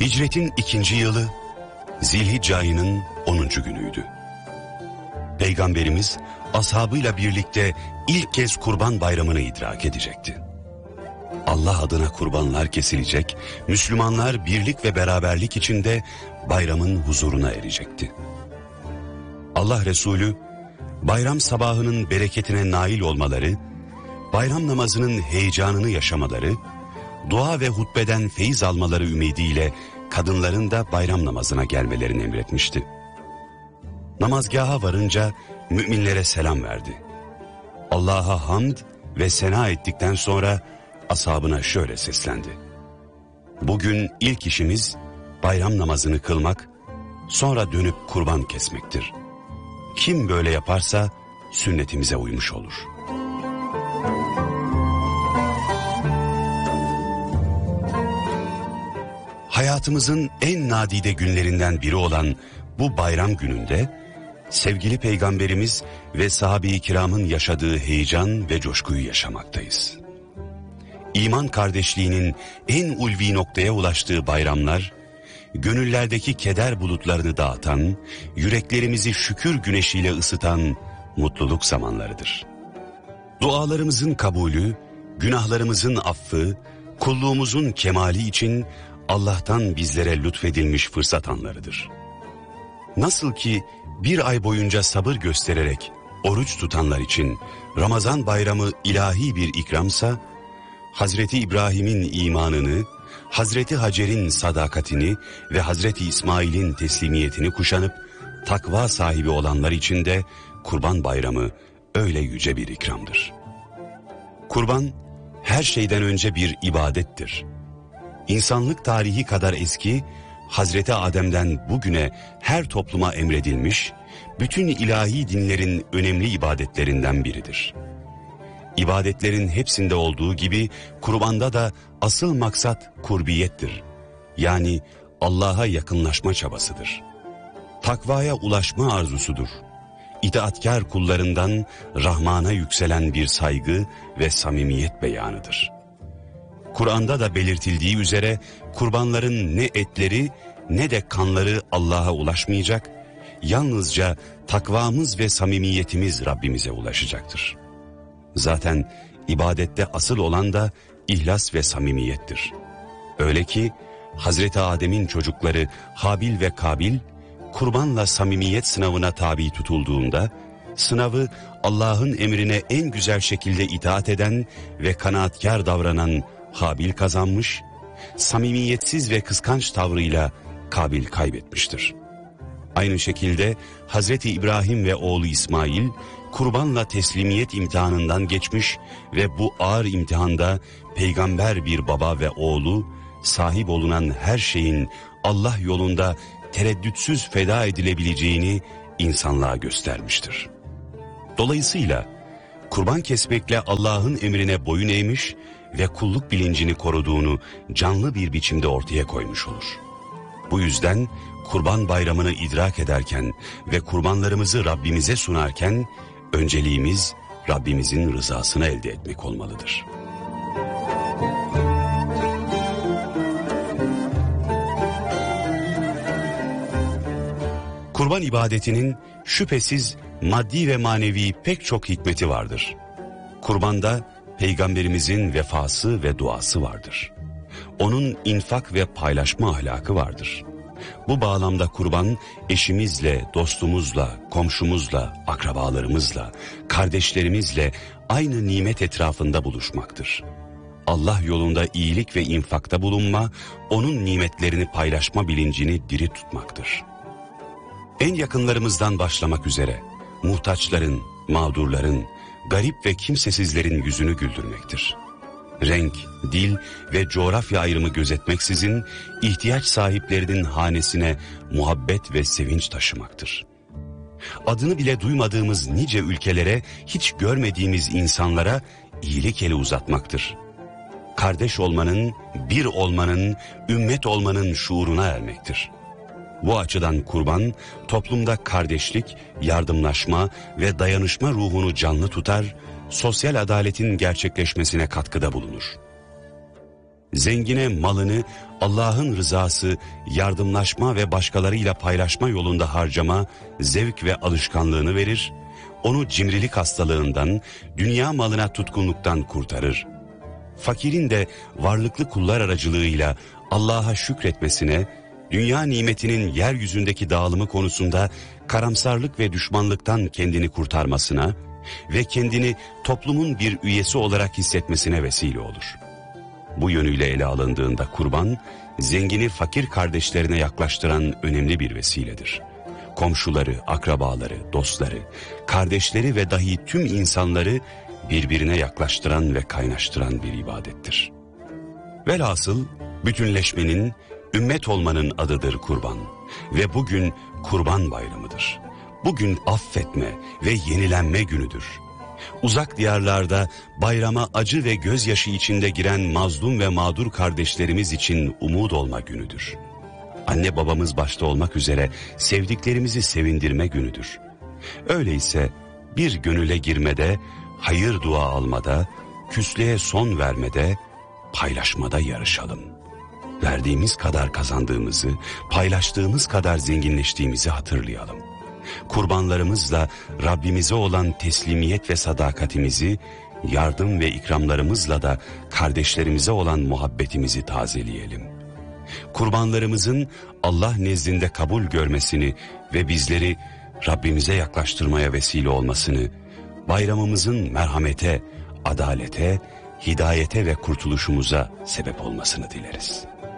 Hicretin 2. yılı Zilhicce ayının 10. günüydü. Peygamberimiz ashabıyla birlikte ilk kez Kurban Bayramı'nı idrak edecekti. Allah adına kurbanlar kesilecek, Müslümanlar birlik ve beraberlik içinde bayramın huzuruna erecekti. Allah Resulü bayram sabahının bereketine nail olmaları, bayram namazının heyecanını yaşamaları, dua ve hutbeden feyiz almaları ümidiyle kadınların da bayram namazına gelmelerini emretmişti. Namazgaha varınca müminlere selam verdi. Allah'a hamd ve sena ettikten sonra ashabına şöyle seslendi: bugün ilk işimiz bayram namazını kılmak, sonra dönüp kurban kesmektir. Kim böyle yaparsa sünnetimize uymuş olur. Hayatımızın en nadide günlerinden biri olan bu bayram gününde sevgili Peygamberimiz ve sahabe-i kiramın yaşadığı heyecan ve coşkuyu yaşamaktayız. İman kardeşliğinin en ulvi noktaya ulaştığı bayramlar, gönüllerdeki keder bulutlarını dağıtan, yüreklerimizi şükür güneşiyle ısıtan mutluluk zamanlarıdır. Dualarımızın kabulü, günahlarımızın affı, kulluğumuzun kemali için Allah'tan bizlere lütfedilmiş fırsat anlarıdır. Nasıl ki bir ay boyunca sabır göstererek oruç tutanlar için Ramazan bayramı ilahi bir ikramsa, Hazreti İbrahim'in imanını, Hazreti Hacer'in sadakatini ve Hazreti İsmail'in teslimiyetini kuşanıp takva sahibi olanlar için de Kurban Bayramı öyle yüce bir ikramdır. Kurban her şeyden önce bir ibadettir. İnsanlık tarihi kadar eski, Hazreti Adem'den bugüne her topluma emredilmiş, bütün ilahi dinlerin önemli ibadetlerinden biridir. İbadetlerin hepsinde olduğu gibi kurbanda da asıl maksat kurbiyettir. Yani Allah'a yakınlaşma çabasıdır. Takvaya ulaşma arzusudur. İtaatkar kullarından Rahman'a yükselen bir saygı ve samimiyet beyanıdır. Kur'an'da da belirtildiği üzere kurbanların ne etleri ne de kanları Allah'a ulaşmayacak, yalnızca takvamız ve samimiyetimiz Rabbimize ulaşacaktır. Zaten ibadette asıl olan da ihlas ve samimiyettir. Öyle ki Hazreti Adem'in çocukları Habil ve Kabil, kurbanla samimiyet sınavına tabi tutulduğunda, sınavı Allah'ın emrine en güzel şekilde itaat eden ve kanaatkar davranan Habil kazanmış, samimiyetsiz ve kıskanç tavrıyla Kabil kaybetmiştir. Aynı şekilde Hazreti İbrahim ve oğlu İsmail, kurbanla teslimiyet imtihanından geçmiş ve bu ağır imtihanda peygamber bir baba ve oğlu, sahip olunan her şeyin Allah yolunda tereddütsüz feda edilebileceğini insanlığa göstermiştir. Dolayısıyla kurban kesmekle Allah'ın emrine boyun eğmiş ve kulluk bilincini koruduğunu canlı bir biçimde ortaya koymuş olur. Bu yüzden Kurban Bayramı'nı idrak ederken ve kurbanlarımızı Rabbimize sunarken önceliğimiz Rabbimizin rızasını elde etmek olmalıdır. Kurban ibadetinin şüphesiz maddi ve manevi pek çok hikmeti vardır. Kurbanda Peygamberimizin vefası ve duası vardır. Onun infak ve paylaşma ahlakı vardır. Bu bağlamda kurban eşimizle, dostumuzla, komşumuzla, akrabalarımızla, kardeşlerimizle aynı nimet etrafında buluşmaktır. Allah yolunda iyilik ve infakta bulunma, onun nimetlerini paylaşma bilincini diri tutmaktır. En yakınlarımızdan başlamak üzere muhtaçların, mağdurların, garip ve kimsesizlerin yüzünü güldürmektir. Renk, dil ve coğrafya ayrımı gözetmeksizin ihtiyaç sahiplerinin hanesine muhabbet ve sevinç taşımaktır. Adını bile duymadığımız nice ülkelere, hiç görmediğimiz insanlara iyilik eli uzatmaktır. Kardeş olmanın, bir olmanın, ümmet olmanın şuuruna ermektir. Bu açıdan kurban, toplumda kardeşlik, yardımlaşma ve dayanışma ruhunu canlı tutar, sosyal adaletin gerçekleşmesine katkıda bulunur. zengine malını Allah'ın rızası, yardımlaşma ve başkalarıyla paylaşma yolunda harcama, zevk ve alışkanlığını verir, onu cimrilik hastalığından, dünya malına tutkunluktan kurtarır. Fakirin de varlıklı kullar aracılığıyla Allah'a şükretmesine, dünya nimetinin yeryüzündeki dağılımı konusunda karamsarlık ve düşmanlıktan kendini kurtarmasına ve kendini toplumun bir üyesi olarak hissetmesine vesile olur. Bu yönüyle ele alındığında kurban, zengini fakir kardeşlerine yaklaştıran önemli bir vesiledir. Komşuları, akrabaları, dostları, kardeşleri ve dahi tüm insanları birbirine yaklaştıran ve kaynaştıran bir ibadettir. Velhasıl bütünleşmenin, ümmet olmanın adıdır kurban ve bugün Kurban Bayramıdır. Bugün affetme ve yenilenme günüdür. Uzak diyarlarda bayrama acı ve gözyaşı içinde giren mazlum ve mağdur kardeşlerimiz için umut olma günüdür. Anne babamız başta olmak üzere sevdiklerimizi sevindirme günüdür. Öyleyse bir gönüle girmede, hayır dua almada, küslüğe son vermede, paylaşmada yarışalım. Verdiğimiz kadar kazandığımızı, paylaştığımız kadar zenginleştiğimizi hatırlayalım. Kurbanlarımızla Rabbimize olan teslimiyet ve sadakatimizi, yardım ve ikramlarımızla da kardeşlerimize olan muhabbetimizi tazeleyelim. Kurbanlarımızın Allah nezdinde kabul görmesini ve bizleri Rabbimize yaklaştırmaya vesile olmasını, bayramımızın merhamete, adalete, hidayete ve kurtuluşumuza sebep olmasını dileriz.